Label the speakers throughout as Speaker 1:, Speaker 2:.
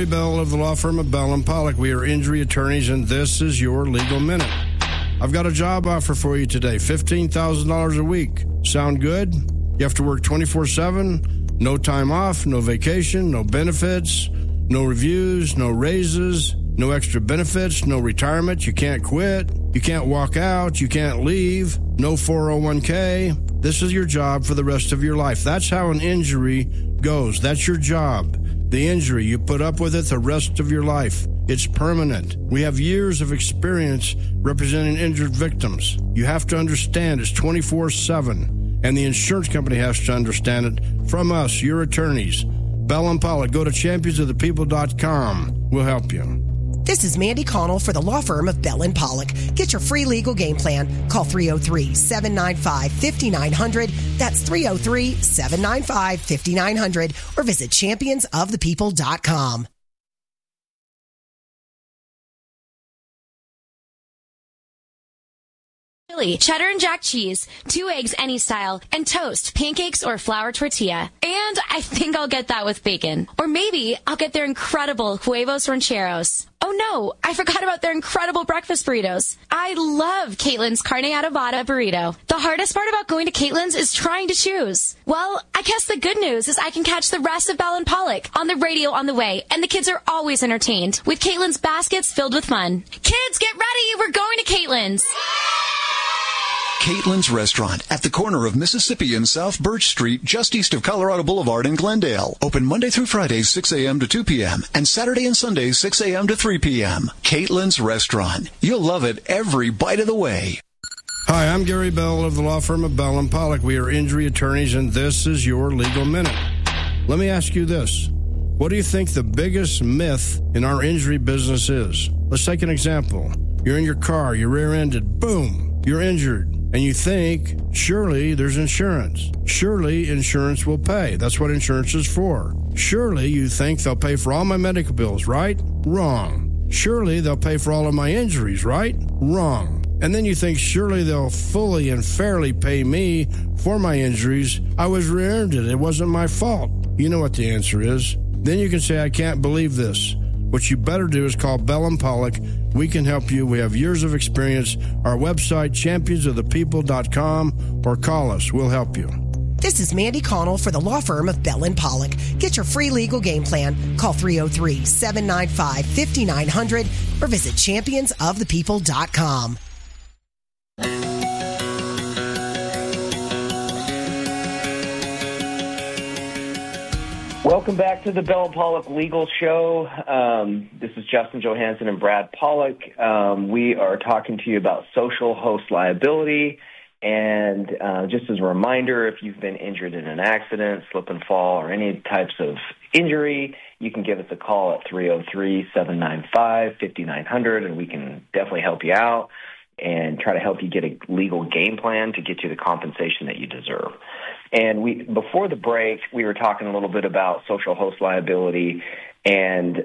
Speaker 1: Bell of the law firm of Bell & Pollock. We are injury attorneys, and this is your Legal Minute. I've got a job offer for you today, $15,000 a week. Sound good? You have to work 24/7, no time off, no vacation, no benefits, no reviews, no raises, no extra benefits, no retirement. You can't quit. You can't walk out. You can't leave. No 401k. This is your job for the rest of your life. That's how an injury goes. That's your job. The injury, you put up with it the rest of your life. It's permanent. We have years of experience representing injured victims. You have to understand it's 24/7, and the insurance company has to understand it from us, your attorneys. Bell & Pollock, go to championsofthepeople.com. We'll help you.
Speaker 2: This is Mandy Connell for the law firm of Bell & Pollock. Get your free legal game plan. Call 303-795-5900. That's 303-795-5900. Or visit championsofthepeople.com.
Speaker 3: Cheddar and jack cheese, 2 eggs any style, and toast, pancakes, or flour tortilla. And I think I'll get that with bacon. Or maybe I'll get their incredible huevos rancheros. Oh no, I forgot about their incredible breakfast burritos. I love Caitlin's carne adobada burrito. The hardest part about going to Caitlin's is trying to choose. Well, I guess the good news is I can catch the rest of Bell & Pollock on the radio on the way, and the kids are always entertained with Caitlin's baskets filled with fun. Kids, get ready, we're going to Caitlin's.
Speaker 4: Caitlin's Restaurant at the corner of Mississippi and South Birch Street, just east of Colorado Boulevard in Glendale. Open Monday through Friday, 6 a.m. to 2 p.m. and Saturday and Sunday, 6 a.m. to 3 p.m. Caitlin's Restaurant. You'll love it every bite of the way.
Speaker 1: Hi, I'm Gary Bell of the law firm of Bell & Pollock. We are injury attorneys, and this is your Legal Minute. Let me ask you this. What do you think the biggest myth in our injury business is? Let's take an example. You're in your car, you're rear-ended, boom, you're injured. And you think, surely there's insurance. Surely insurance will pay. That's what insurance is for. Surely you think they'll pay for all my medical bills, right? Wrong. Surely they'll pay for all of my injuries, right? Wrong. And then you think, surely they'll fully and fairly pay me for my injuries. I was rear-ended. It wasn't my fault. You know what the answer is. Then you can say, I can't believe this. What you better do is call Bell & Pollock. We can help you. We have years of experience. Our website, championsofthepeople.com, or call us. We'll help you.
Speaker 2: This is Mandy Connell for the law firm of Bell & Pollock. Get your free legal game plan. Call 303-795-5900 or visit championsofthepeople.com.
Speaker 5: Welcome back to the Bell & Pollock Legal Show. This is Justin Johansson and Brad Pollock. We are talking to you about social host liability. And just as a reminder, if you've been injured in an accident, slip and fall, or any types of injury, you can give us a call at 303-795-5900, and we can definitely help you out and try to help you get a legal game plan to get you the compensation that you deserve. And before the break, we were talking a little bit about social host liability, and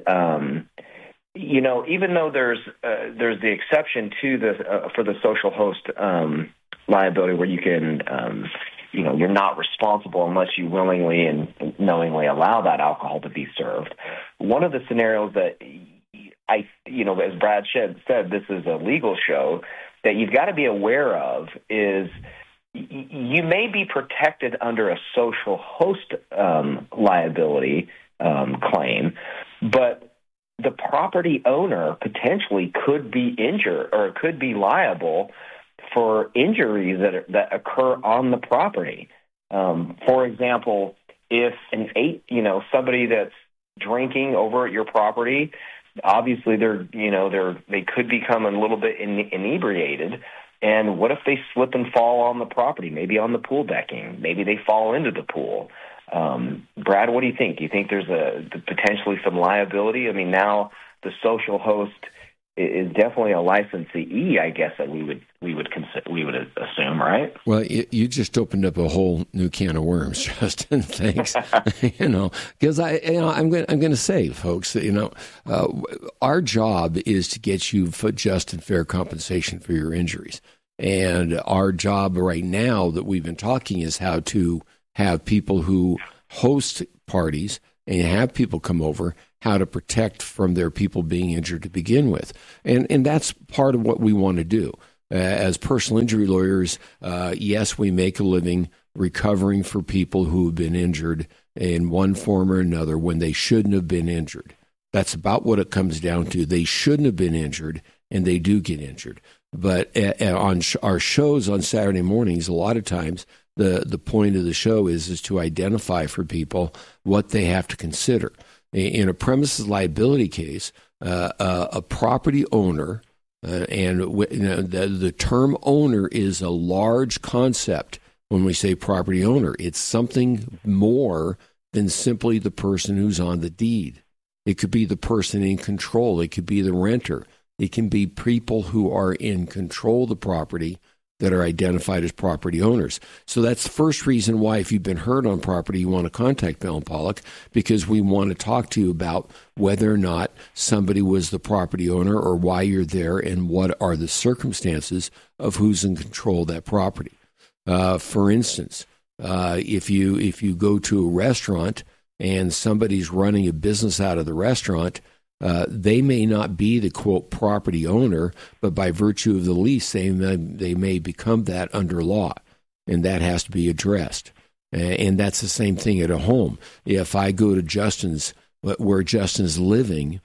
Speaker 5: even though there's the exception to for the social host liability, where you can you're not responsible unless you willingly and knowingly allow that alcohol to be served. One of the scenarios that as Brad said, this is a legal show that you've got to be aware of is you may be protected under a social host liability claim, but the property owner potentially could be injured or could be liable for injuries that occur on the property. For example, if somebody that's drinking over at your property, obviously they could become a little bit inebriated. And what if they slip and fall on the property, maybe on the pool decking? Maybe they fall into the pool. Brad, what do you think? Do you think there's potentially some liability? I mean, now the social host is definitely a licensee, I guess, that we would assume, right?
Speaker 6: Well, you just opened up a whole new can of worms, Justin. Thanks. Because I'm going to say, folks, our job is to get you just and fair compensation for your injuries, and our job right now that we've been talking is how to have people who host parties and have people come over how to protect from their people being injured to begin with. And that's part of what we want to do. As personal injury lawyers, yes, we make a living recovering for people who have been injured in one form or another when they shouldn't have been injured. That's about what it comes down to. They shouldn't have been injured, and they do get injured. But on our shows on Saturday mornings, a lot of times the point of the show is to identify for people what they have to consider. In a premises liability case, a property owner, the term owner is a large concept when we say property owner. It's something more than simply the person who's on the deed. It could be the person in control. It could be the renter. It can be people who are in control of the property that are identified as property owners. So that's the first reason why, if you've been hurt on property, you want to contact Bell & Pollock, because we want to talk to you about whether or not somebody was the property owner or why you're there and what are the circumstances of who's in control of that property. For instance, if you go to a restaurant and somebody's running a business out of the restaurant, they may not be the, quote, property owner, but by virtue of the lease, they may become that under law, and that has to be addressed. And that's the same thing at a home. If I go to Justin's, where Justin's living,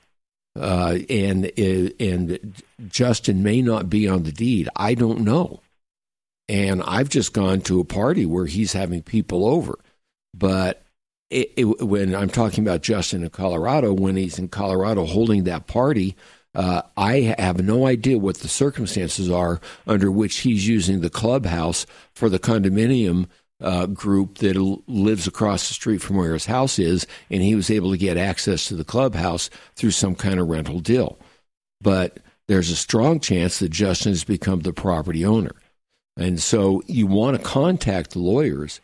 Speaker 6: and Justin may not be on the deed, I don't know. And I've just gone to a party where he's having people over, but when I'm talking about Justin in Colorado, when he's in Colorado holding that party, I have no idea what the circumstances are under which he's using the clubhouse for the condominium group that lives across the street from where his house is, and he was able to get access to the clubhouse through some kind of rental deal. But there's a strong chance that Justin has become the property owner. And so you want to contact the lawyers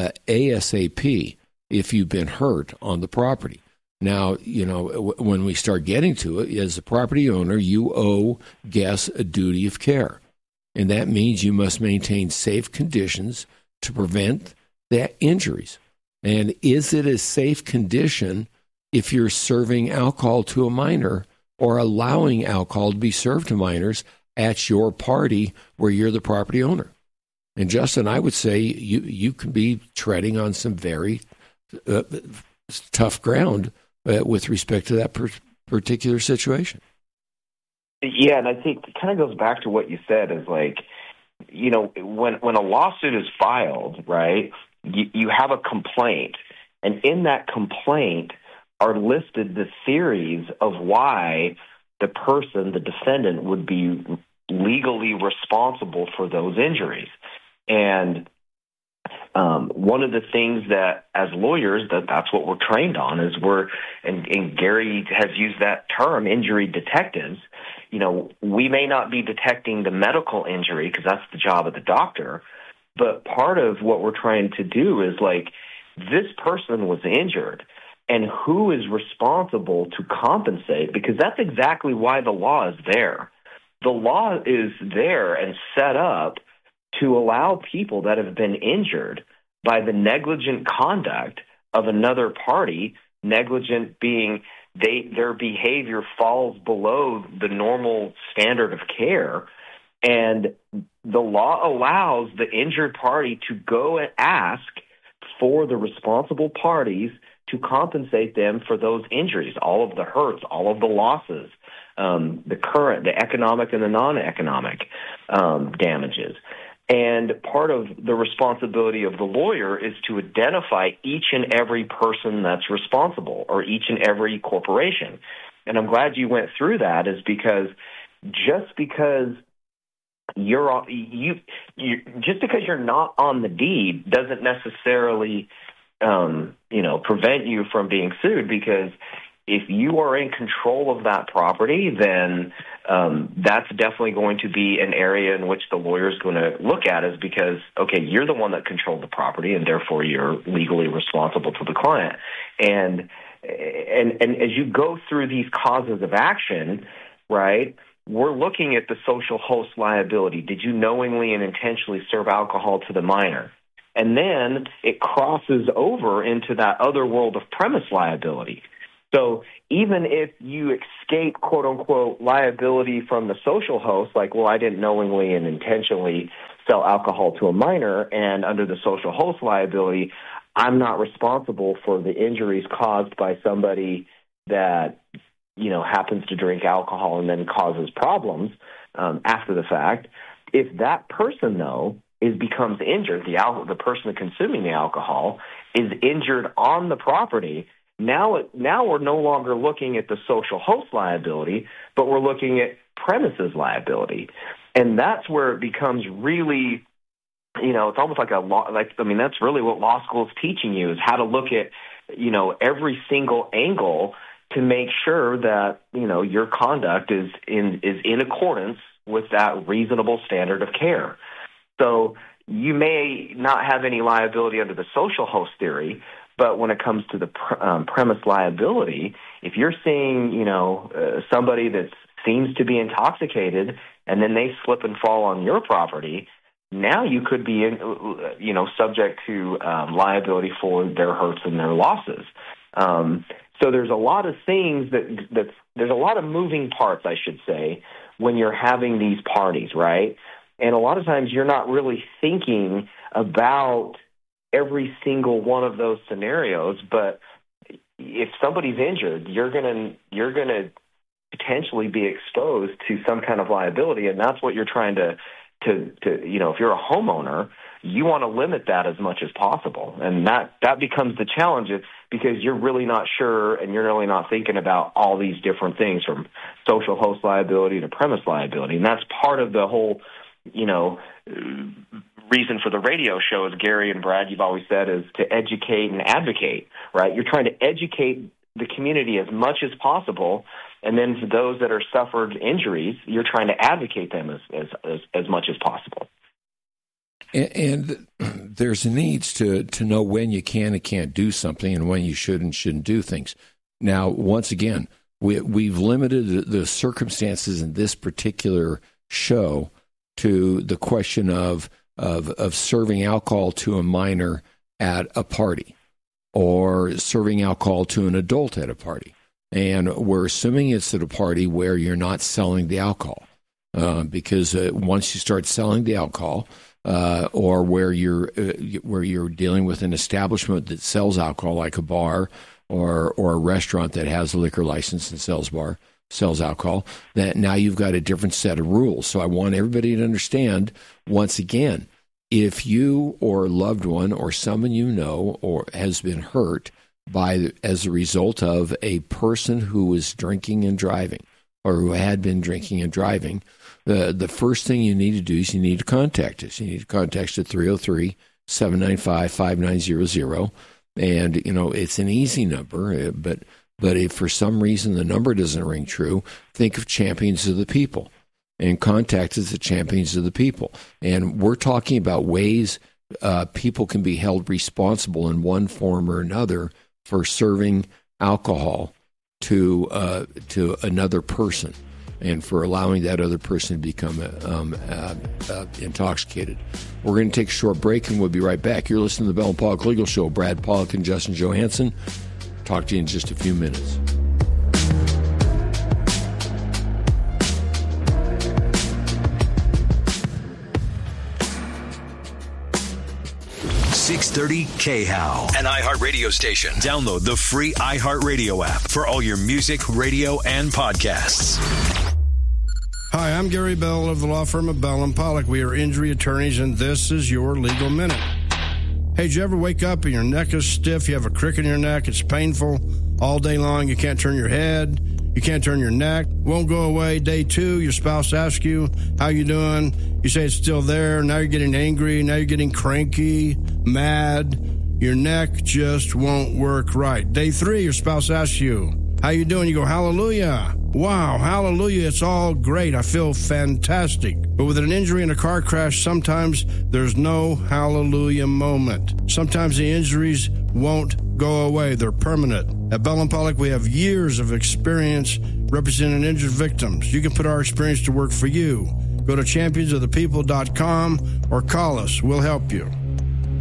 Speaker 6: ASAP if you've been hurt on the property. Now, when we start getting to it, as a property owner, you owe guests a duty of care. And that means you must maintain safe conditions to prevent the injuries. And is it a safe condition if you're serving alcohol to a minor or allowing alcohol to be served to minors at your party where you're the property owner? And Justin, I would say you can be treading on some very tough ground with respect to that particular situation.
Speaker 5: Yeah, and I think it kind of goes back to what you said is like, when a lawsuit is filed, right, you have a complaint, and in that complaint are listed the theories of why the person, the defendant, would be legally responsible for those injuries. And one of the things that as lawyers, that's what we're trained on is and Gary has used that term, injury detectives. We may not be detecting the medical injury because that's the job of the doctor, but part of what we're trying to do is like, this person was injured and who is responsible to compensate, because that's exactly why the law is there. The law is there and set up to allow people that have been injured by the negligent conduct of another party, negligent being their behavior falls below the normal standard of care, and the law allows the injured party to go and ask for the responsible parties to compensate them for those injuries, all of the hurts, all of the losses, the economic and the non-economic damages. And part of the responsibility of the lawyer is to identify each and every person that's responsible, or each and every corporation. And I'm glad you went through that, is because just because you're not on the deed doesn't necessarily prevent you from being sued, because if you are in control of that property, then that's definitely going to be an area in which the lawyer is going to look at, is because, okay, you're the one that controlled the property, and therefore you're legally responsible to the client. And as you go through these causes of action, right, we're looking at the social host liability. Did you knowingly and intentionally serve alcohol to the minor? And then it crosses over into that other world of premise liability. So even if you escape, quote unquote, liability from the social host, like, well, I didn't knowingly and intentionally sell alcohol to a minor, and under the social host liability, I'm not responsible for the injuries caused by somebody that, happens to drink alcohol and then causes problems after the fact. If that person, though, becomes injured, the person consuming the alcohol is injured on the property, now we're no longer looking at the social host liability, but we're looking at premises liability. And that's where it becomes really, it's almost like that's really what law school is teaching you, is how to look at, every single angle to make sure that, your conduct is in accordance with that reasonable standard of care. So you may not have any liability under the social host theory, but when it comes to the premise liability, if you're seeing, somebody that seems to be intoxicated and then they slip and fall on your property, now you could be, subject to liability for their hurts and their losses. So there's a lot of things there's a lot of moving parts, I should say, when you're having these parties, right? And a lot of times you're not really thinking about every single one of those scenarios, but if somebody's injured, you're gonna potentially be exposed to some kind of liability, and that's what you're trying to if you're a homeowner, you want to limit that as much as possible, and that becomes the challenge, because you're really not sure, and you're really not thinking about all these different things, from social host liability to premise liability, and that's part of the whole, reason for the radio show, as Gary and Brad, you've always said, is to educate and advocate, right? You're trying to educate the community as much as possible, and then for those that are suffered injuries, you're trying to advocate them as much as possible.
Speaker 6: And there's needs to know when you can and can't do something, and when you should and shouldn't do things. Now, once again, we've limited the circumstances in this particular show to the question of serving alcohol to a minor at a party, or serving alcohol to an adult at a party. And we're assuming it's at a party where you're not selling the alcohol, because once you start selling the alcohol, or where you're dealing with an establishment that sells alcohol, like a bar or a restaurant that has a liquor license and sells alcohol, that now you've got a different set of rules. So I want everybody to understand, once again, if you or a loved one or someone you know or has been hurt as a result of a person who was drinking and driving, or who had been drinking and driving, the first thing you need to do is you need to contact us. You need to contact us at 303-795-5900. And, it's an easy number, but if for some reason the number doesn't ring true, think of Champions of the People and contact us at Champions of the People. And we're talking about ways people can be held responsible in one form or another for serving alcohol to another person, and for allowing that other person to become intoxicated. We're going to take a short break, and we'll be right back. You're listening to the Bell and Pollock Legal Show. Brad Pollock and Justin Johansson. Talk to you in just a few minutes.
Speaker 7: .630 KHOW, an iHeartRadio station. Download the free iHeartRadio app for all your music, radio, and podcasts.
Speaker 1: Hi, I'm Gary Bell of the law firm of Bell and Pollock. We are injury attorneys, and this is your Legal Minute. Hey, did you ever wake up and your neck is stiff? You have a crick in your neck. It's painful all day long. You can't turn your head. You can't turn your neck. Won't go away. Day 2, your spouse asks you, how you doing? You say it's still there. Now you're getting angry. Now you're getting cranky, mad. Your neck just won't work right. Day 3, your spouse asks you, how you doing? You go, hallelujah. Wow, hallelujah. It's all great. I feel fantastic. But with an injury in a car crash, sometimes there's no hallelujah moment. Sometimes the injuries won't go away. They're permanent. At Bell and Pollock, we have years of experience representing injured victims. You can put our experience to work for you. Go to championsofthepeople.com or call us. We'll help you.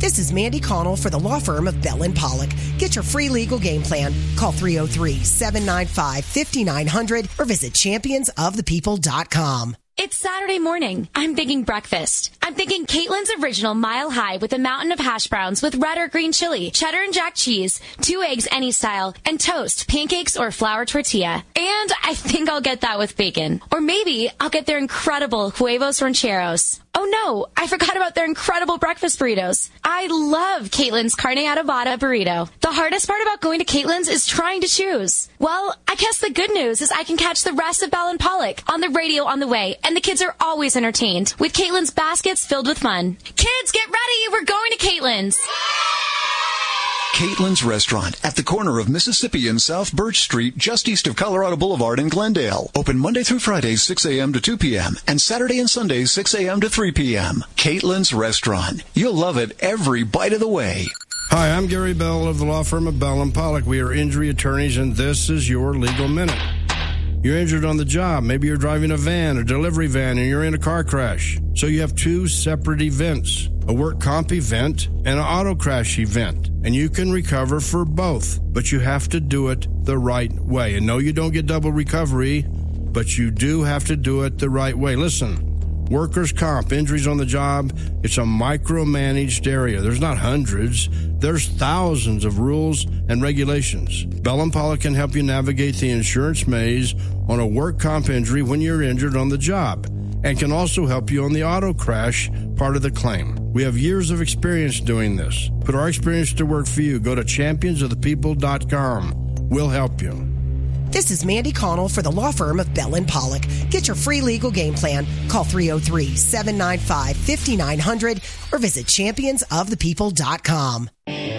Speaker 2: This is Mandy Connell for the law firm of Bell & Pollock. Get your free legal game plan. Call 303-795-5900 or visit championsofthepeople.com.
Speaker 3: It's Saturday morning. I'm thinking breakfast. I'm thinking Caitlin's Original Mile High with a mountain of hash browns with red or green chili, cheddar and jack cheese, 2 eggs any style, and toast, pancakes, or flour tortilla. And I think I'll get that with bacon. Or maybe I'll get their incredible huevos rancheros. Oh no, I forgot about their incredible breakfast burritos. I love Caitlin's carne adobada burrito. The hardest part about going to Caitlin's is trying to choose. Well, I guess the good news is I can catch the rest of Bell & Pollock on the radio on the way, and the kids are always entertained with Caitlin's baskets filled with fun. Kids, get ready, we're going to Caitlin's.
Speaker 4: Caitlin's Restaurant at the corner of Mississippi and South Birch Street, just east of Colorado Boulevard in Glendale. Open Monday through Friday, 6 a.m. to 2 p.m. and Saturday and Sunday, 6 a.m. to 3 p.m. Caitlin's Restaurant. You'll love it every bite of the way.
Speaker 1: Hi, I'm Gary Bell of the law firm of Bell & Pollock. We are injury attorneys, and this is your Legal Minute. You're injured on the job. Maybe you're driving a van, a delivery van, and you're in a car crash. So you have 2 separate events, a work comp event and an auto crash event. And you can recover for both, but you have to do it the right way. And no, you don't get double recovery, but you do have to do it the right way. Listen, workers' comp, injuries on the job, it's a micromanaged area. There's not hundreds. There's thousands of rules and regulations. Bell & Pollock can help you navigate the insurance maze on a work comp injury when you're injured on the job, and can also help you on the auto crash part of the claim. We have years of experience doing this. Put our experience to work for you. Go to championsofthepeople.com. We'll help you.
Speaker 2: This is Mandy Connell for the law firm of Bell & Pollock. Get your free legal game plan. Call 303-795-5900 or visit championsofthepeople.com.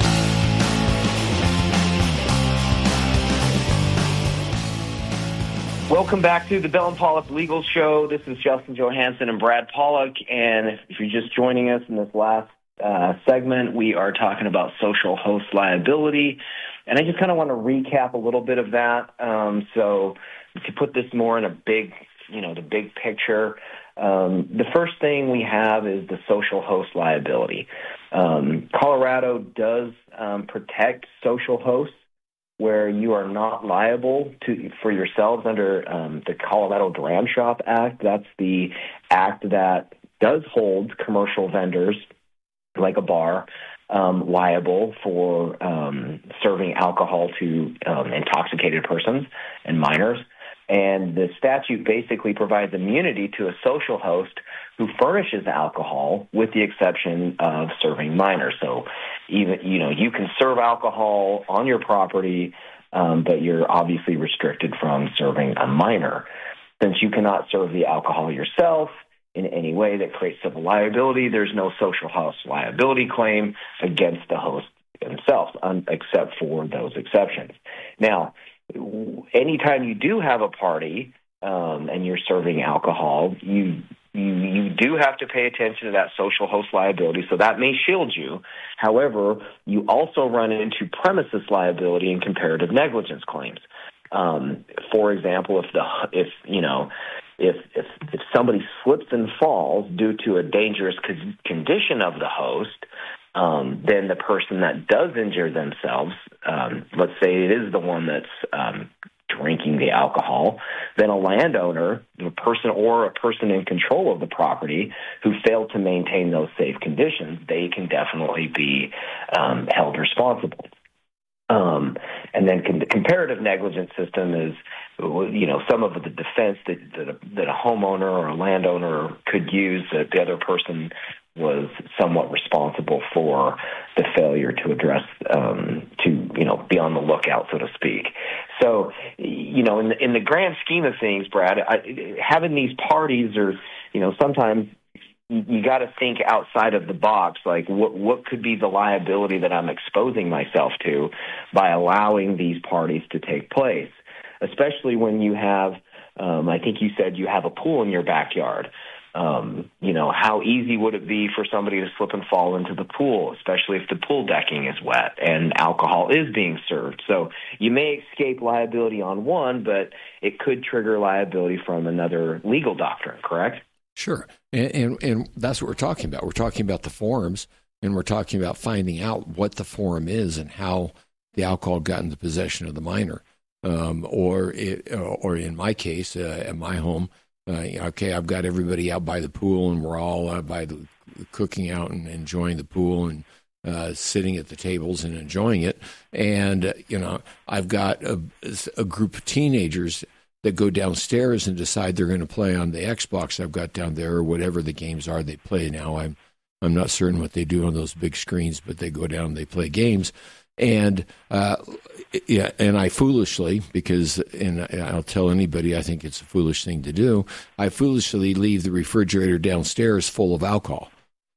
Speaker 5: Welcome back to the Bell & Pollock Legal Show. This is Justin Johansson and Brad Pollock, and if you're just joining us in this last segment, we are talking about social host liability, and I just kind of want to recap a little bit of that. So to put this more in a big, the big picture, the first thing we have is the social host liability. Colorado does protect social hosts, where you are not liable for yourselves under the Colorado Dram Shop Act. That's the act that does hold commercial vendors, like a bar, liable for serving alcohol to intoxicated persons and minors. And the statute basically provides immunity to a social host who furnishes alcohol, with the exception of serving minors. So even, you can serve alcohol on your property, but you're obviously restricted from serving a minor. Since you cannot serve the alcohol yourself in any way that creates civil liability, there's no social host liability claim against the host themselves, except for those exceptions. Now, anytime you do have a party and you're serving alcohol, you do have to pay attention to that social host liability, so that may shield you. However, you also run into premises liability and comparative negligence claims. For example, if somebody slips and falls due to a dangerous condition of the host, then the person that does injure themselves, let's say it is the one that's drinking the alcohol, then a landowner, a person in control of the property who failed to maintain those safe conditions, they can definitely be held responsible. And then the comparative negligence system is, some of the defense that a homeowner or a landowner could use that the other person was somewhat responsible for the failure to address, be on the lookout, so to speak. So, in the grand scheme of things, Brad, having these parties are, sometimes you got to think outside of the box, like what could be the liability that I'm exposing myself to by allowing these parties to take place, especially when you have, I think you said you have a pool in your backyard. How easy would it be for somebody to slip and fall into the pool, especially if the pool decking is wet and alcohol is being served? So you may escape liability on one, but it could trigger liability from another legal doctrine, correct?
Speaker 6: Sure. And that's what we're talking about. We're talking about the forms and we're talking about finding out what the forum is and how the alcohol got in the possession of the minor, or in my case, at my home, okay, I've got everybody out by the pool, and we're all by the cooking out and enjoying the pool and sitting at the tables and enjoying it. And, I've got a group of teenagers that go downstairs and decide they're going to play on the Xbox I've got down there, or whatever the games are they play now. I'm not certain what they do on those big screens, but they go down and they play games. And and I foolishly, and I'll tell anybody I think it's a foolish thing to do, I foolishly leave the refrigerator downstairs full of alcohol.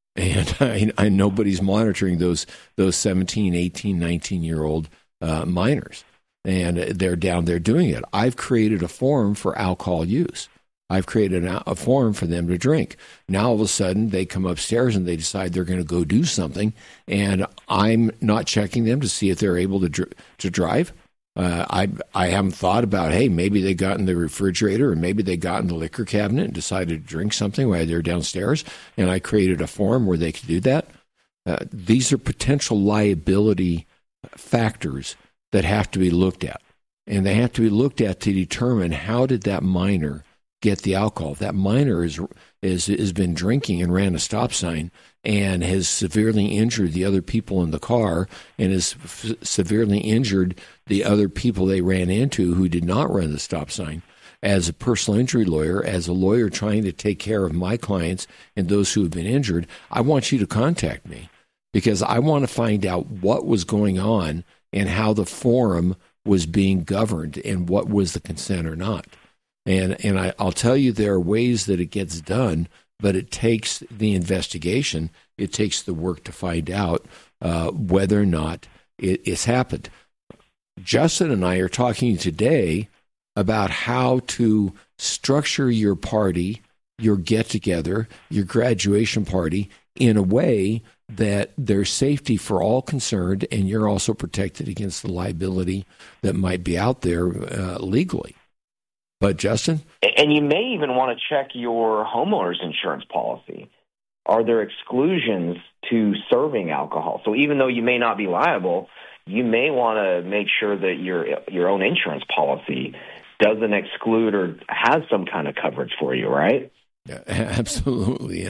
Speaker 6: And I nobody's monitoring those 17, 18, 19-year-old minors. And they're down there doing it. I've created a forum for alcohol use. I've created a forum for them to drink. Now, all of a sudden, they come upstairs and they decide they're going to go do something, and I'm not checking them to see if they're able to drive. I haven't thought about, hey, maybe they got in the refrigerator, or maybe they got in the liquor cabinet and decided to drink something while they're downstairs, and I created a forum where they could do that. These are potential liability factors that have to be looked at, and they have to be looked at to determine how did that minor get the alcohol. If that minor has been drinking and ran a stop sign and has severely injured the other people in the car and has severely injured the other people they ran into who did not run the stop sign. As a personal injury lawyer, as a lawyer trying to take care of my clients and those who have been injured, I want you to contact me, because I want to find out what was going on and how the forum was being governed and what was the consent or not. And I'll tell you, there are ways that it gets done, but it takes the investigation. It takes the work to find out whether or not it's happened. Justin and I are talking today about how to structure your party, your get-together, your graduation party in a way that there's safety for all concerned, and you're also protected against the liability that might be out there legally. But, Justin?
Speaker 5: And you may even want to check your homeowner's insurance policy. Are there exclusions to serving alcohol? So even though you may not be liable, you may want to make sure that your own insurance policy doesn't exclude or has some kind of coverage for you, right?
Speaker 6: Yeah, absolutely.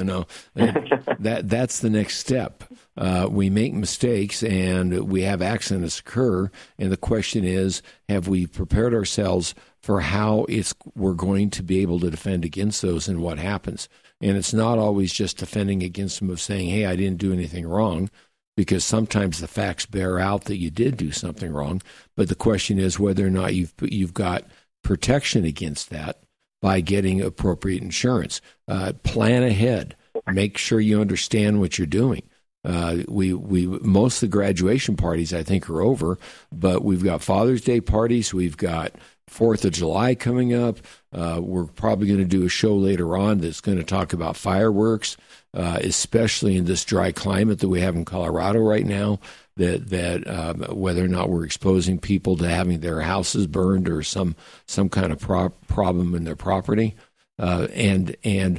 Speaker 6: That's the next step. We make mistakes and we have accidents occur, and the question is, have we prepared ourselves for how we're going to be able to defend against those and what happens? And it's not always just defending against them of saying, hey, I didn't do anything wrong, because sometimes the facts bear out that you did do something wrong. But the question is whether or not you've got protection against that by getting appropriate insurance. Plan ahead. Make sure you understand what you're doing. We most of the graduation parties, I think, are over, but we've got Father's Day parties. We've got 4th of July coming up. We're probably going to do a show later on that's going to talk about fireworks, especially in this dry climate that we have in Colorado right now, that whether or not we're exposing people to having their houses burned or some kind of problem in their property. And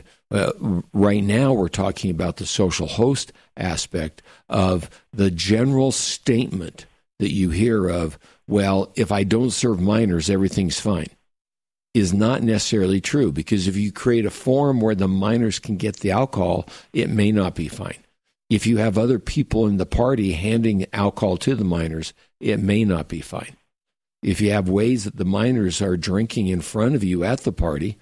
Speaker 6: right now we're talking about the social host aspect of the general statement that you hear of, well, if I don't serve minors, everything's fine, is not necessarily true, because if you create a forum where the minors can get the alcohol, it may not be fine. If you have other people in the party handing alcohol to the minors, it may not be fine. If you have ways that the minors are drinking in front of you at the party,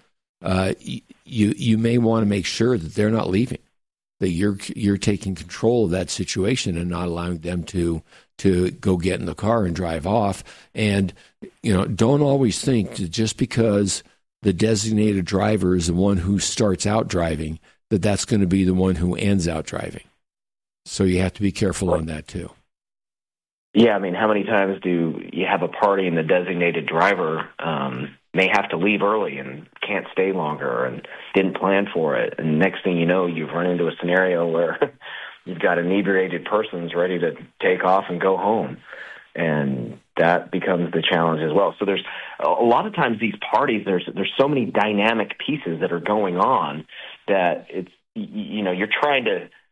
Speaker 6: you may want to make sure that they're not leaving, that you're taking control of that situation and not allowing them to go get in the car and drive off. And, don't always think that just because the designated driver is the one who starts out driving, that that's going to be the one who ends out driving. So you have to be careful on that too.
Speaker 5: Yeah, I mean, how many times do you have a party and the designated driver may have to leave early and can't stay longer and didn't plan for it? And next thing you know, you've run into a scenario where you've got inebriated persons ready to take off and go home. And that becomes the challenge as well. So there's a lot of times these parties, there's so many dynamic pieces that are going on that it's, you're trying to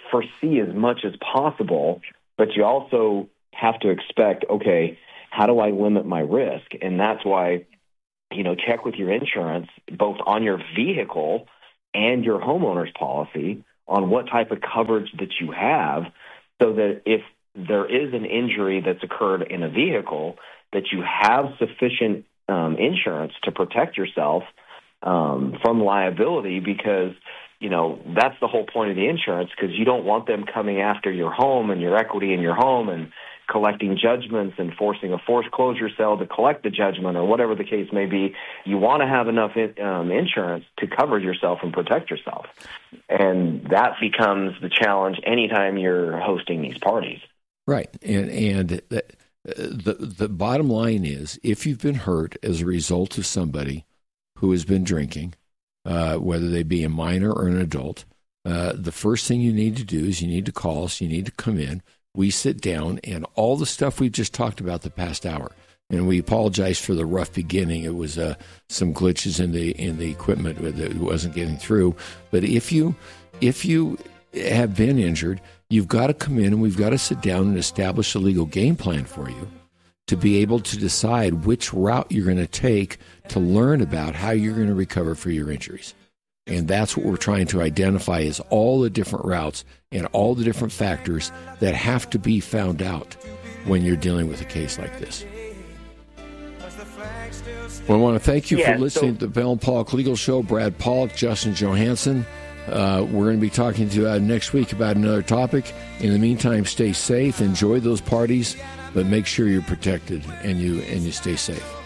Speaker 5: foresee as much as possible, but you also have to expect, okay, how do I limit my risk? And that's why, check with your insurance, both on your vehicle and your homeowner's policy, on what type of coverage that you have, so that if there is an injury that's occurred in a vehicle, that you have sufficient insurance to protect yourself from liability, because, that's the whole point of the insurance, because you don't want them coming after your home and your equity in your home and collecting judgments and forcing a foreclosure sale to collect the judgment, or whatever the case may be. You want to have enough insurance to cover yourself and protect yourself. And that becomes the challenge anytime you're hosting these parties.
Speaker 6: Right. And the bottom line is, if you've been hurt as a result of somebody who has been drinking, whether they be a minor or an adult, the first thing you need to do is you need to call us, you need to come in. We sit down, and all the stuff we've just talked about the past hour, and we apologize for the rough beginning. It was some glitches in the equipment that wasn't getting through. But if you have been injured, you've got to come in, and we've got to sit down and establish a legal game plan for you to be able to decide which route you're going to take to learn about how you're going to recover for your injuries. And that's what we're trying to identify, is all the different routes and all the different factors that have to be found out when you're dealing with a case like this. Well, I want to thank you for listening to the Bell and Pollock Legal Show. Brad Pollock, Justin Johansson. We're going to be talking to you next week about another topic. In the meantime, stay safe, enjoy those parties, but make sure you're protected and you stay safe.